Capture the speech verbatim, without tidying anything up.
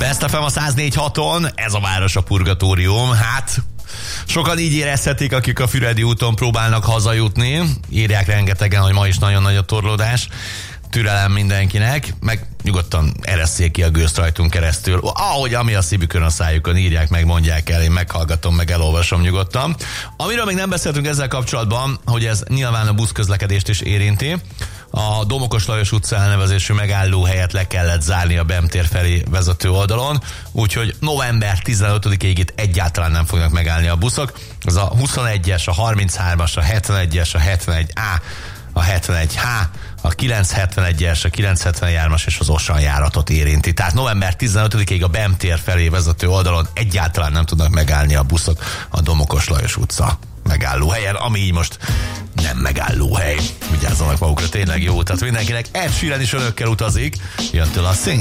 Best ef em a száz négy haton, ez a város a purgatórium. Hát, sokan így érezhetik, akik a Füredi úton próbálnak hazajutni. Írják rengetegen, hogy ma is nagyon nagy a torlódás. Türelem mindenkinek, meg nyugodtan eresszék ki a gőzt rajtunk keresztül. Ahogy ami a szívükön, a szájukon, írják meg, mondják el, én meghallgatom, meg elolvasom nyugodtan. Amiről még nem beszéltünk ezzel kapcsolatban, hogy ez nyilván a buszközlekedést is érinti. A Domokos Lajos utca elnevezésű megállóhelyet le kellett zárni a Bem tér felé vezető oldalon, úgyhogy november tizenötödikéig itt egyáltalán nem fognak megállni a buszok. Ez a huszonegyes, a harminchármas, a hetvenegyes, a hetvenegy á, a hetvenegy há, a kilencszázhetvenegyes, a kilencszázhetvenhármas és az Osan járatot érinti. Tehát november tizenötödikéig a Bem tér felé vezető oldalon egyáltalán nem tudnak megállni a buszok a Domokos Lajos utca megállóhelyen, ami így most nem megállóhely. Vigyázzanak magukra, tényleg jó. Tehát mindenkinek Ed Sheeran is önökkel utazik. Jön tőle a Sing.